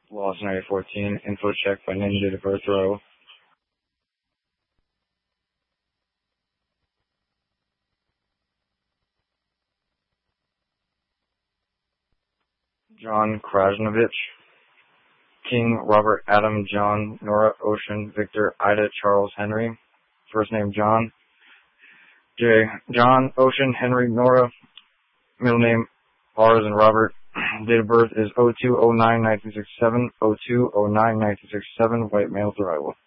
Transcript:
Lost 914. Info check by name, date of birth, row. John Krasnovich. King Robert Adam John Nora Ocean Victor Ida Charles Henry. First name John. J. John Ocean Henry Nora. Middle name R as in Robert. Date of birth is 0209-1967. 0209-1967. White male, Iowa.